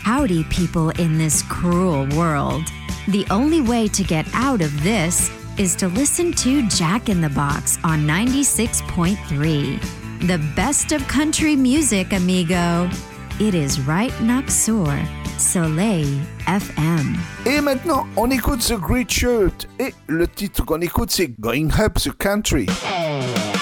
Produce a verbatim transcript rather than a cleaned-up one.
Howdy, people in this cruel world. The only way to get out of this is to listen to Jack in the Box on ninety-six point three. The best of country music, amigo. It is right next door. Soleil F M. Et maintenant, on écoute The Great Shirt. Et le titre qu'on écoute, c'est Going Up the Country.